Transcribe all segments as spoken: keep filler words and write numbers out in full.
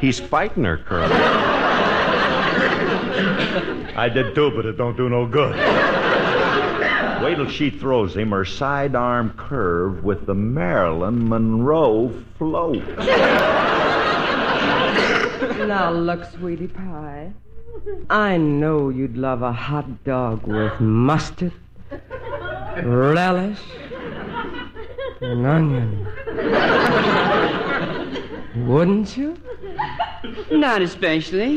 He's fighting her, Curly. I did too, but it don't do no good. Wait till she throws him her sidearm curve with the Marilyn Monroe float. Now look, sweetie pie. I know you'd love a hot dog with mustard, relish, and onion. Wouldn't you? Not especially.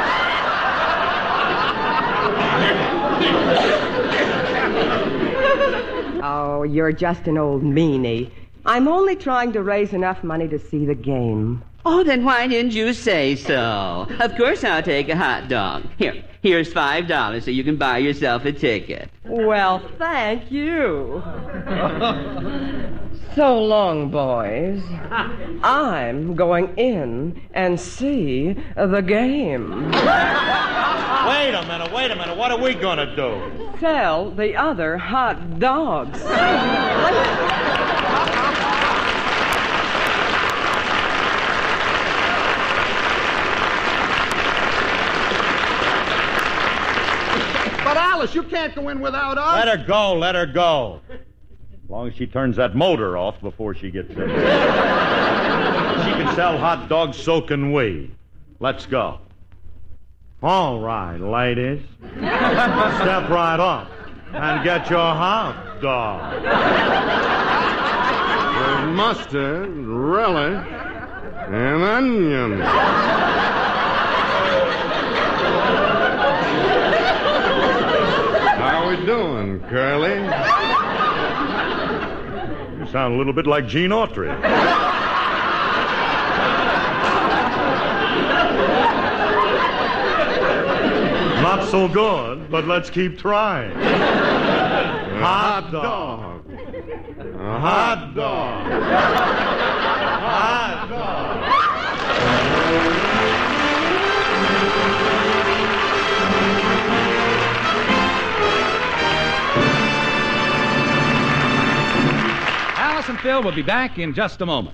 Oh, you're just an old meanie. I'm only trying to raise enough money to see the game. Oh, then why didn't you say so? Of course I'll take a hot dog. Here, here's five dollars so you can buy yourself a ticket. Well, thank you. So long, boys. I'm going in and see the game. Wait a minute, wait a minute. What are we gonna do? Sell the other hot dogs. But Alice, you can't go in without us. Let her go, let her go. As long as she turns that motor off before she gets in. She can sell hot dogs, so can we. Let's go. All right, ladies. Step right up and get your hot dog. With mustard, relish, and onion. How we doing, Curly? You sound a little bit like Gene Autry. Not so good, but let's keep trying. A hot dog. A hot dog. Hot dog. Alice and Phil will be back in just a moment.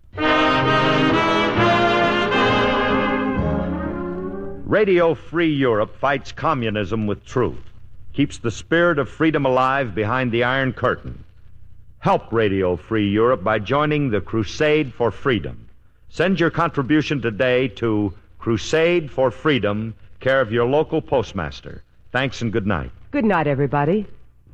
Radio Free Europe fights communism with truth, keeps the spirit of freedom alive behind the Iron Curtain. Help Radio Free Europe by joining the Crusade for Freedom. Send your contribution today to Crusade for Freedom, care of your local postmaster. Thanks and good night. Good night, everybody.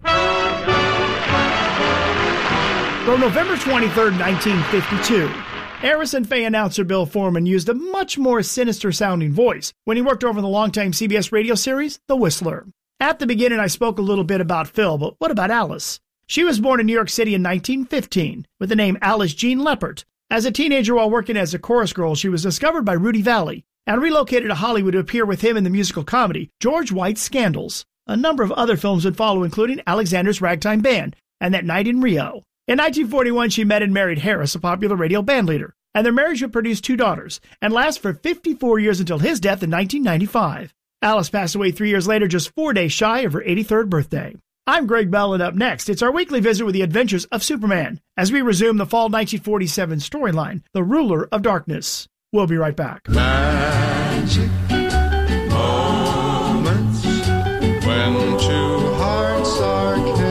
On November twenty-third, nineteen fifty-two, Harrison Faye announcer Bill Foreman used a much more sinister-sounding voice when he worked over the longtime C B S radio series, The Whistler. At the beginning, I spoke a little bit about Phil, but what about Alice? She was born in New York City in nineteen fifteen with the name Alice Jean Leppert. As a teenager while working as a chorus girl, she was discovered by Rudy Vallée and relocated to Hollywood to appear with him in the musical comedy George White's Scandals. A number of other films would follow, including Alexander's Ragtime Band and That Night in Rio. In nineteen forty-one, she met and married Harris, a popular radio bandleader, and their marriage would produce two daughters and last for fifty-four years until his death in nineteen ninety-five. Alice passed away three years later, just four days shy of her eighty-third birthday. I'm Greg Bell, and up next, it's our weekly visit with the adventures of Superman as we resume the fall nineteen forty-seven storyline, The Ruler of Darkness. We'll be right back. Magic moments when two hearts are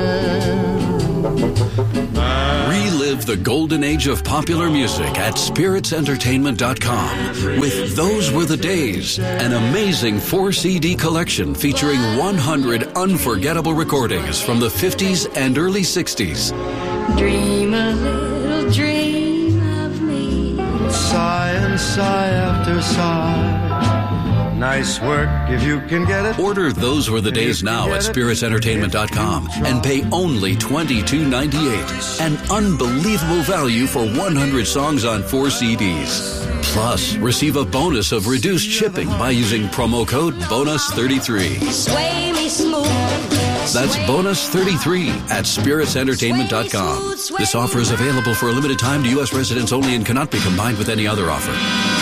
Relive the golden age of popular music at spirits entertainment dot com with Those Were the Days, an amazing four C D collection featuring one hundred unforgettable recordings from the fifties and early sixties. Dream a little dream of me. Sigh and sigh after sigh. Nice work if you can get it. Order Those Were the Days now at spirits entertainment dot com and pay only twenty-two ninety-eight. An unbelievable value for one hundred songs on four C Ds. Plus, receive a bonus of reduced shipping by using promo code bonus thirty-three. Sway me smooth. That's bonus thirty-three at spirits entertainment dot com. This offer is available for a limited time to U S residents only and cannot be combined with any other offer.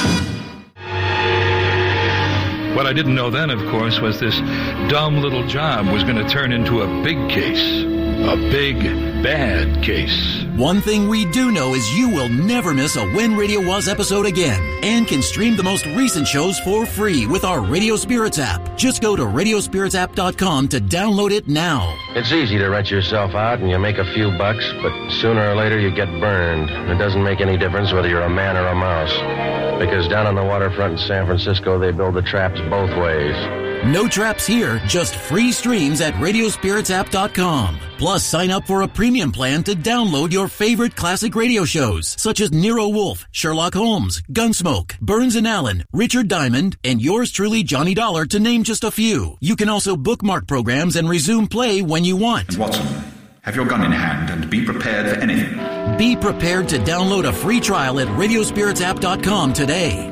What I didn't know then, of course, was this dumb little job was going to turn into a big case. A big, bad case. One thing we do know is you will never miss a When Radio Was episode again, and can stream the most recent shows for free with our Radio Spirits app. Just go to radio spirits app dot com to download it now. It's easy to rent yourself out and you make a few bucks, but sooner or later you get burned. It doesn't make any difference whether you're a man or a mouse, because down on the waterfront in San Francisco they build the traps both ways. No traps here, just free streams at radio spirits app dot com. Plus, sign up for a premium plan to download your favorite classic radio shows, such as Nero Wolfe, Sherlock Holmes, Gunsmoke, Burns and Allen, Richard Diamond, and yours truly, Johnny Dollar, to name just a few. You can also bookmark programs and resume play when you want. And Watson, have your gun in hand and be prepared for anything. Be prepared to download a free trial at radio spirits app dot com today.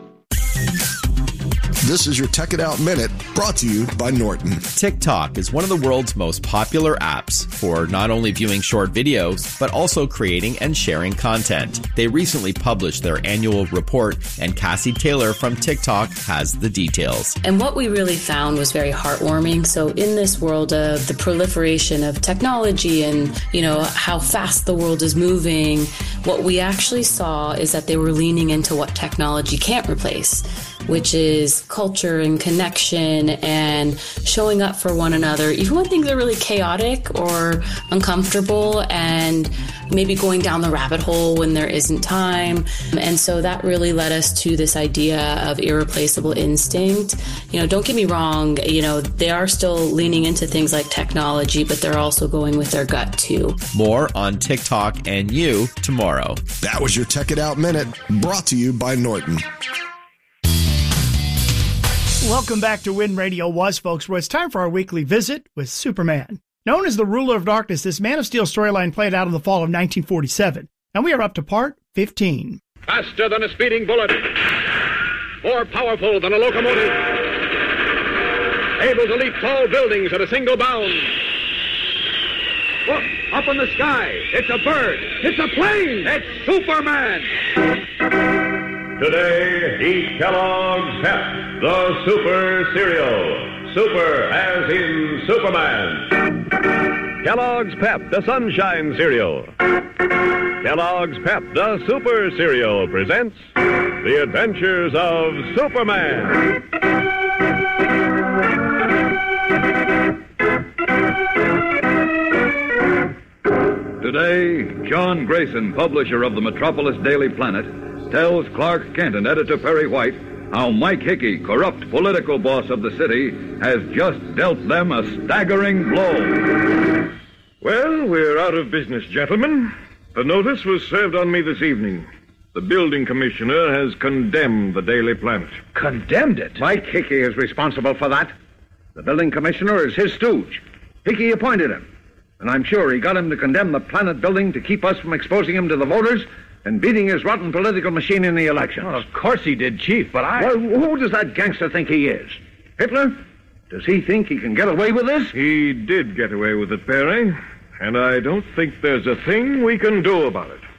This is your Tech It Out Minute, brought to you by Norton. TikTok is one of the world's most popular apps for not only viewing short videos, but also creating and sharing content. They recently published their annual report, and Cassie Taylor from TikTok has the details. And what we really found was very heartwarming. So in this world of the proliferation of technology and, you know, how fast the world is moving, what we actually saw is that they were leaning into what technology can't replace, which is culture and connection and showing up for one another, even when things are really chaotic or uncomfortable, and maybe going down the rabbit hole when there isn't time. And so that really led us to this idea of irreplaceable instinct. You know, don't get me wrong, you know, they are still leaning into things like technology, but they're also going with their gut too. More on TikTok and you tomorrow. That was your Tech It Out Minute, brought to you by Norton. Welcome back to When Radio Was, folks, where it's time for our weekly visit with Superman. Known as the ruler of darkness, this Man of Steel storyline played out in the fall of nineteen forty-seven, and we are up to part fifteen. Faster than a speeding bullet, more powerful than a locomotive, able to leap tall buildings at a single bound. Look, up in the sky, it's a bird, it's a plane, it's Superman! Today, eat Kellogg's Pep, the Super Cereal. Super as in Superman. Kellogg's Pep, the Sunshine Cereal. Kellogg's Pep, the Super Cereal, presents The Adventures of Superman. Today, John Grayson, publisher of the Metropolis Daily Planet, tells Clark Kent and editor Perry White how Mike Hickey, corrupt political boss of the city, has just dealt them a staggering blow. Well, we're out of business, gentlemen. The notice was served on me this evening. The building commissioner has condemned the Daily Planet. Condemned it? Mike Hickey is responsible for that. The building commissioner is his stooge. Hickey appointed him. And I'm sure he got him to condemn the Planet building to keep us from exposing him to the voters and beating his rotten political machine in the election. Well, of course he did, Chief, but I... Well, who does that gangster think he is? Hitler? Does he think he can get away with this? He did get away with it, Perry. And I don't think there's a thing we can do about it.